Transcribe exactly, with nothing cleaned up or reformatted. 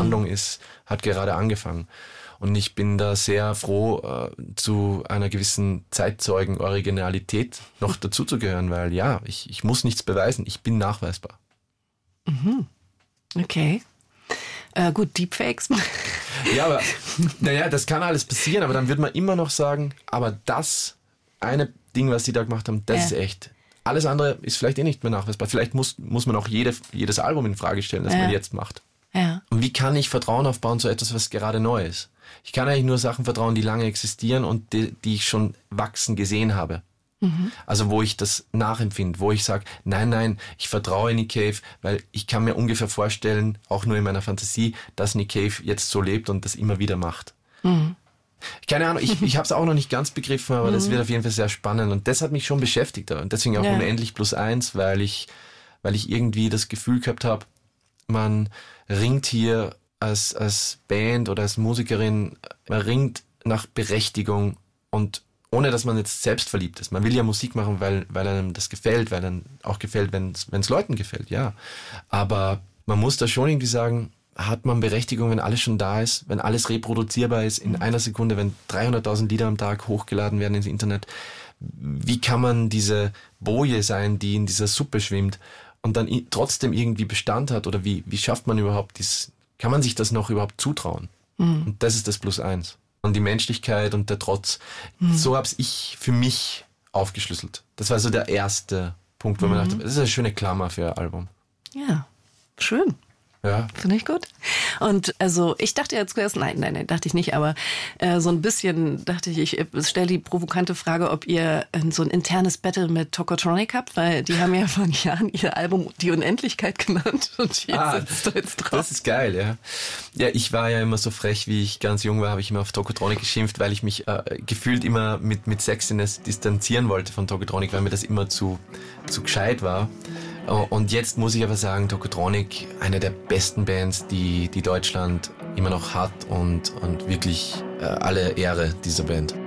Wandlung ist, hat gerade angefangen. Und ich bin da sehr froh, äh, zu einer gewissen Zeitzeugen-Originalität noch dazuzugehören, weil ja, ich, ich muss nichts beweisen, ich bin nachweisbar. Mhm. Okay. Äh, gut, Deepfakes. Ja, aber naja, das kann alles passieren, aber dann wird man immer noch sagen, aber das eine Ding, was die da gemacht haben, das Ja. ist echt. Alles andere ist vielleicht eh nicht mehr nachweisbar. Vielleicht muss, muss man auch jede, jedes Album in Frage stellen, das Ja. man jetzt macht. Ja. Und wie kann ich Vertrauen aufbauen zu etwas, was gerade neu ist? Ich kann eigentlich nur Sachen vertrauen, die lange existieren und die, die ich schon wachsen gesehen habe. Mhm. Also wo ich das nachempfinde, wo ich sage, nein, nein, ich vertraue Nick Cave, weil ich kann mir ungefähr vorstellen, auch nur in meiner Fantasie, dass Nick Cave jetzt so lebt und das immer wieder macht. Mhm. Keine Ahnung, ich, ich habe es auch noch nicht ganz begriffen, aber mhm. das wird auf jeden Fall sehr spannend und das hat mich schon beschäftigt und deswegen auch ja. unendlich plus eins, weil ich, weil ich irgendwie das Gefühl gehabt habe, man ringt hier als, als Band oder als Musikerin, man ringt nach Berechtigung und ohne, dass man jetzt selbst verliebt ist. Man will ja Musik machen, weil, weil einem das gefällt, weil einem auch gefällt, wenn es Leuten gefällt, ja. Aber man muss da schon irgendwie sagen, hat man Berechtigung, wenn alles schon da ist, wenn alles reproduzierbar ist in einer Sekunde, wenn dreihunderttausend Lieder am Tag hochgeladen werden ins Internet. Wie kann man diese Boje sein, die in dieser Suppe schwimmt und dann trotzdem irgendwie Bestand hat? Oder wie, wie schafft man überhaupt dies? Kann man sich das noch überhaupt zutrauen? Mhm. Und das ist das Plus eins. Und die Menschlichkeit und der Trotz. Mhm. So habe ich für mich aufgeschlüsselt. Das war so der erste Punkt, wo mhm. man dachte, das ist eine schöne Klammer für ein Album. Ja, schön. Ja. Finde ich gut. Und also ich dachte jetzt zuerst, nein, nein, nein, dachte ich nicht, aber äh, so ein bisschen dachte ich, ich stelle die provokante Frage, ob ihr äh, so ein internes Battle mit Tokotronic habt, weil die haben ja vor Jahren ihr Album Die Unendlichkeit genannt und jetzt ah, sitzt da jetzt drauf. Das ist geil, ja. Ja, ich war ja immer so frech, wie ich ganz jung war, habe ich immer auf Tokotronic geschimpft, weil ich mich äh, gefühlt immer mit, mit Sexiness distanzieren wollte von Tokotronic, weil mir das immer zu, zu gescheit war. Und jetzt muss ich aber sagen, Tokotronic, eine der besten Bands, die, die Deutschland immer noch hat und, und wirklich äh, alle Ehre dieser Band.